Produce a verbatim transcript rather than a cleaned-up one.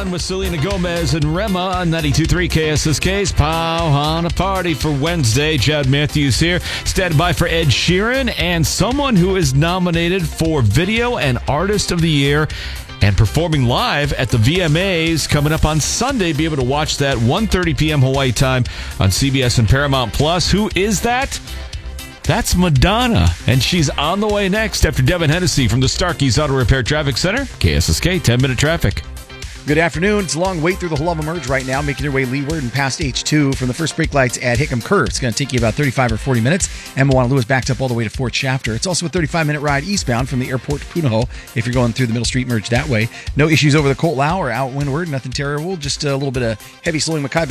on with Selena Gomez and Rema on ninety-two point three K S S K's Pow on a Party for Wednesday. Chad Matthews here, standing by for Ed Sheeran and someone who is nominated for Video and Artist of the Year and performing live at the V M As coming up on Sunday. Be able to watch that one thirty p.m. Hawaii time on C B S and Paramount Plus. Who is that? That's Madonna, and she's on the way next after Devin Hennessy from the Starkey's Auto Repair Traffic Center. K S S K, ten-minute traffic. Good afternoon. It's a long wait through the Halawa Merge right now, making your way leeward and past H two from the first brake lights at Hickam Curve. It's going to take you about thirty-five or forty minutes. And Moana Lewis backed up all the way to Fort Shafter. It's also a thirty-five minute ride eastbound from the airport to Punahou if you're going through the Middle Street Merge that way. No issues over the Colt Lau or out windward. Nothing terrible. Just a little bit of heavy slowing Mackay